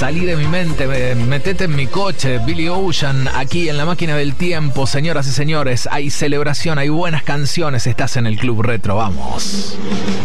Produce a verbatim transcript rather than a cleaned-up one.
Salí de mi mente, me, metete en mi coche, Billy Ocean, aquí en la máquina del tiempo, señoras y señores. Hay celebración, hay buenas canciones, estás en el Club Retro, vamos.